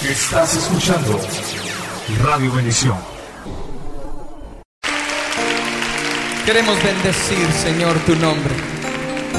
Estás escuchando Radio Bendición. Queremos bendecir, Señor, tu nombre.